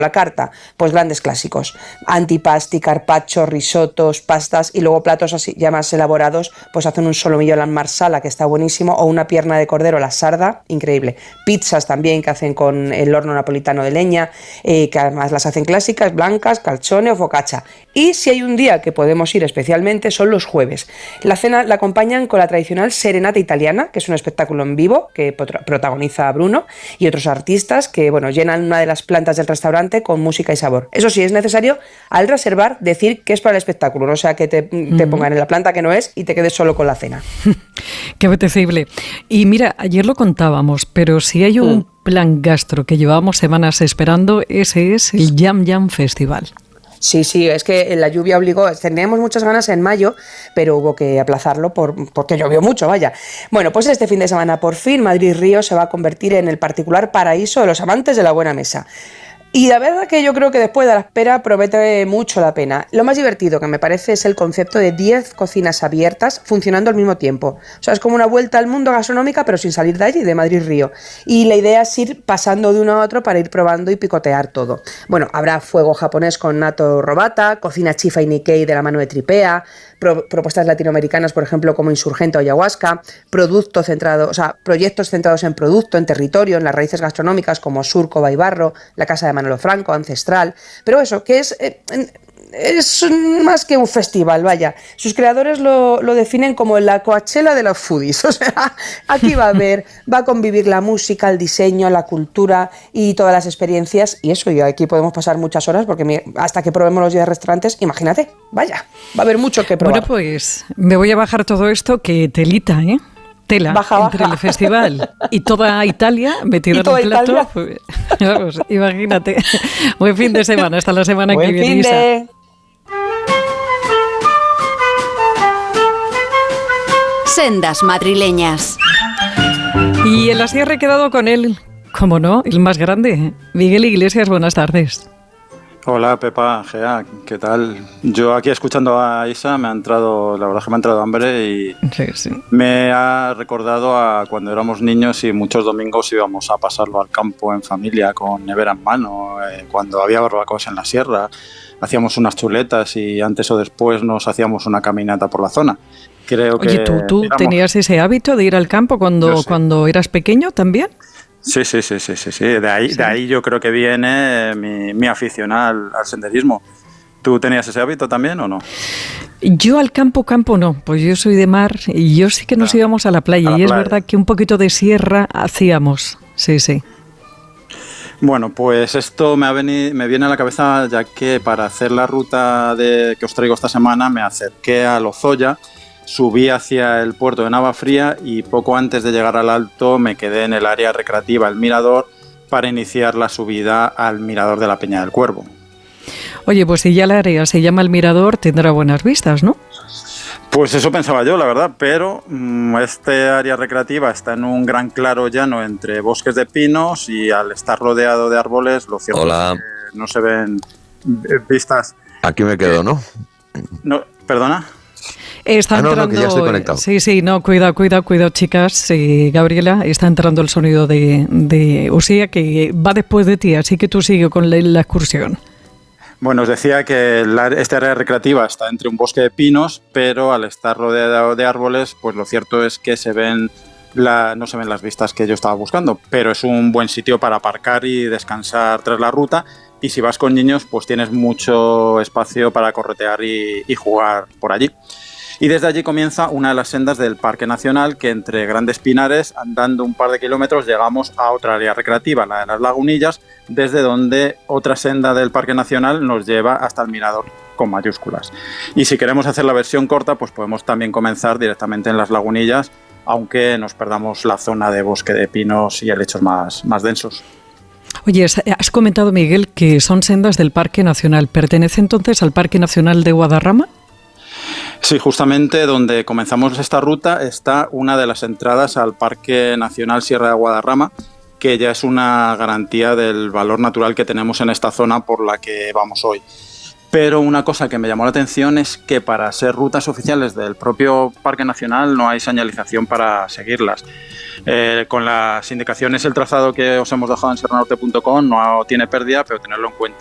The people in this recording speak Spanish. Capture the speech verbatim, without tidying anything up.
La carta, pues grandes clásicos, antipasti, carpaccio, risotos, pastas y luego platos así ya más elaborados, pues hacen un solomillo alla marsala que está buenísimo o una pierna de cordero, la sarda, increíble. Pizzas también que hacen con el horno napolitano de leña, eh, que además las hacen clásicas, blancas, calzone o focaccia. Y si hay un día que podemos ir especialmente son los jueves. La cena la acompañan con la tradicional serenata italiana, que es un espectáculo en vivo que protagoniza Bruno y otros artistas que bueno llenan una de las plantas del restaurante con música y sabor. Eso sí, es necesario al reservar decir que es para el espectáculo, no sea que te, te mm. pongan en la planta que no es y te quedes solo con la cena. Qué apetecible. Y mira, ayer lo contábamos, pero si hay un mm. plan gastro que llevábamos semanas esperando, ese es el Yam Yam Festival. Sí, sí, es que la lluvia obligó, teníamos muchas ganas en mayo, pero hubo que aplazarlo por, porque llovió mucho, vaya. Bueno, pues este fin de semana por fin Madrid-Río se va a convertir en el particular paraíso de los amantes de la buena mesa. Y la verdad que yo creo que después de la espera promete mucho la pena. Lo más divertido que me parece es el concepto de diez cocinas abiertas funcionando al mismo tiempo. O sea, es como una vuelta al mundo gastronómica pero sin salir de allí, de Madrid-Río. Y la idea es ir pasando de uno a otro para ir probando y picotear todo. Bueno, habrá fuego japonés con natto robata, cocina chifa y Nikkei de la mano de Tripea, pro- propuestas latinoamericanas, por ejemplo, como Insurgente o Ayahuasca, producto centrado, o sea, proyectos centrados en producto, en territorio, en las raíces gastronómicas como Surco, Baibarro, la Casa de Manolo Franco, Ancestral, pero eso, que es, eh, es más que un festival, vaya. Sus creadores lo, lo definen como la Coachella de los foodies, o sea, aquí va a haber, va a convivir la música, el diseño, la cultura y todas las experiencias, y eso, y aquí podemos pasar muchas horas, porque hasta que probemos los diez restaurantes, imagínate, vaya, va a haber mucho que probar. Bueno, pues me voy a bajar todo esto, que telita, ¿eh? Tela, baja, entre baja. El festival y toda Italia metida en un plato. Pues, vamos, imagínate. Buen fin de semana, hasta la semana Buen que viene. Fin de... Sendas madrileñas. Y en la sierra he quedado con él, como no, el más grande, Miguel Iglesias, buenas tardes. Hola Pepa, Gea, ¿qué tal? Yo aquí escuchando a Isa me ha entrado, la verdad es que me ha entrado hambre y sí, sí. me ha recordado a cuando éramos niños y muchos domingos íbamos a pasarlo al campo en familia con nevera en mano, eh, cuando había barbacoas en la sierra, hacíamos unas chuletas y antes o después nos hacíamos una caminata por la zona. Creo Oye, que, ¿tú, tú digamos, tenías ese hábito de ir al campo cuando, sí. cuando eras pequeño también? Sí, sí, sí, sí, sí, sí. De ahí, sí. de ahí yo creo que viene mi, mi afición al, al senderismo. ¿Tú tenías ese hábito también o no? Yo al campo, campo no, pues yo soy de mar y yo sí que nos ah, íbamos a la playa a la y playa. Es verdad que un poquito de sierra hacíamos, sí, sí. Bueno, pues esto me, ha venido, me viene a la cabeza ya que para hacer la ruta de, que os traigo esta semana me acerqué a Lozoya, subí hacia el puerto de Navafría y poco antes de llegar al alto me quedé en el área recreativa El Mirador para iniciar la subida al Mirador de la Peña del Cuervo. Oye, pues si ya la área se llama El Mirador, tendrá buenas vistas, ¿no? Pues eso pensaba yo, la verdad, pero mmm, este área recreativa está en un gran claro llano entre bosques de pinos y al estar rodeado de árboles, lo cierto Hola. es que no se ven vistas. Aquí me quedo, ¿no? no ¿Perdona? Está ah, no, entrando, no, que ya estoy conectado. Sí, sí, no, cuidado, cuidado, cuidado, chicas. Sí, Gabriela, está entrando el sonido de, de Usía, que va después de ti, así que tú sigue con la, la excursión. Bueno, os decía que la, esta área recreativa está entre un bosque de pinos, pero al estar rodeado de árboles, pues lo cierto es que se ven la, no se ven las vistas que yo estaba buscando, pero es un buen sitio para aparcar y descansar tras la ruta. Y si vas con niños, pues tienes mucho espacio para corretear y, y jugar por allí. Y desde allí comienza una de las sendas del Parque Nacional, que entre grandes pinares, andando un par de kilómetros, llegamos a otra área recreativa, la de las Lagunillas, desde donde otra senda del Parque Nacional nos lleva hasta el Mirador con mayúsculas. Y si queremos hacer la versión corta, pues podemos también comenzar directamente en las Lagunillas, aunque nos perdamos la zona de bosque de pinos y helechos más, más densos. Oye, has comentado, Miguel, que son sendas del Parque Nacional. ¿Pertenece entonces al Parque Nacional de Guadarrama? Sí, justamente donde comenzamos esta ruta está una de las entradas al Parque Nacional Sierra de Guadarrama, que ya es una garantía del valor natural que tenemos en esta zona por la que vamos hoy. Pero una cosa que me llamó la atención es que para ser rutas oficiales del propio Parque Nacional no hay señalización para seguirlas. Eh, con las indicaciones, el trazado que os hemos dejado en serranorte punto com no tiene pérdida, pero tenerlo en cuenta.